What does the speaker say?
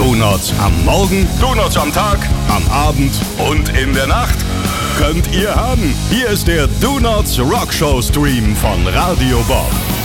Donuts am Morgen, Donuts am Tag, am Abend und in der Nacht. Könnt ihr haben. Hier ist der Donuts Rockshow Stream von Radio Bob.